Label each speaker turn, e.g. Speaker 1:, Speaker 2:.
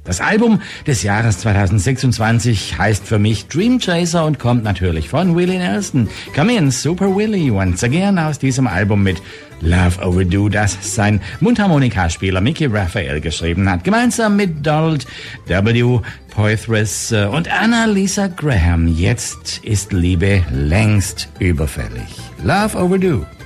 Speaker 1: Das Album des Jahres 2026 heißt für mich Dream Chaser und kommt natürlich von Willie Nelson. Come in, Super Willie, once again aus diesem Album mit Love Overdue, das sein Mundharmonikaspieler Mickey Raphael geschrieben hat, gemeinsam mit Donald W. Poitras und Annalisa Graham. Jetzt ist Liebe längst überfällig. Love Overdue.